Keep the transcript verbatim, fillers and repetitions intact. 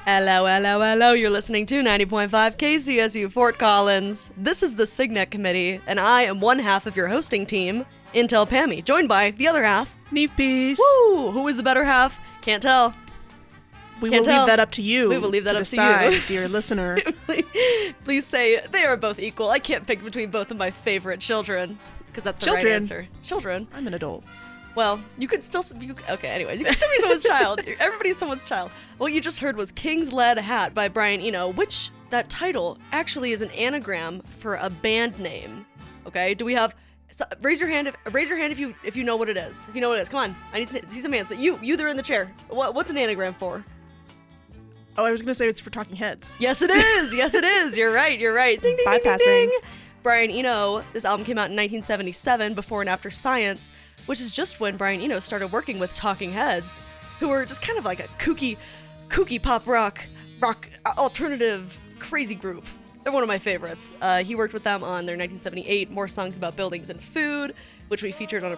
Hello, hello, hello. You're listening to ninety point five K C S U Fort Collins. This is the Signet Committee, and I am one half of your hosting team, Intel Pammy, joined by the other half, Neve Peace. Woo! Who is the better half? Can't tell. We Can't will tell. leave that up to you. We will leave that to up to decide, you. dear listener. Please say they are both equal. I can't pick between both of my favorite children, because that's the Children. right answer. Children. I'm an adult. Well, you could still... You, okay, anyways. You can still be someone's child. Everybody's someone's child. What you just heard was King's Lead Hat by Brian Eno, which, that title, actually is an anagram for a band name. Okay? Do we have... So, raise your hand if raise your hand if you if you know what it is. If you know what it is. Come on. I need to see some hands. So you, you there in the chair. What, what's an anagram for? Oh, I was going to say it's for Talking Heads. Yes, it is. Yes, it is. You're right. You're right. Ding, ding, ding, ding, Bypassing. ding. Brian Eno, this album came out in nineteen seventy-seven, Before and After Science, which is just when Brian Eno started working with Talking Heads, who were just kind of like a kooky, kooky pop rock, rock uh, alternative, crazy group. They're one of my favorites. Uh, he worked with them on their nineteen seventy-eight More Songs About Buildings and Food, which we featured on a